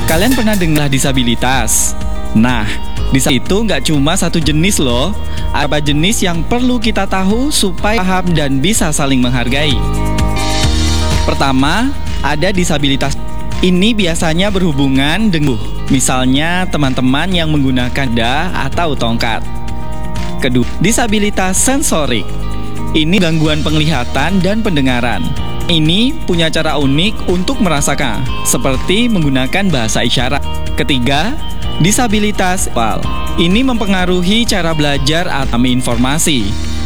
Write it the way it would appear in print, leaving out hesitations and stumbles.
Kalian pernah dengar disabilitas? Nah, disabilitas itu nggak cuma satu jenis loh. Ada jenis yang perlu kita tahu supaya paham dan bisa saling menghargai. Pertama, ada disabilitas. Ini biasanya berhubungan dengan misalnya teman-teman yang menggunakan dada atau tongkat. Kedua, disabilitas sensorik. Ini gangguan penglihatan dan pendengaran. Ini punya cara unik untuk merasakan, seperti menggunakan bahasa isyarat. Ketiga, disabilitas visual. Ini mempengaruhi cara belajar atau informasi.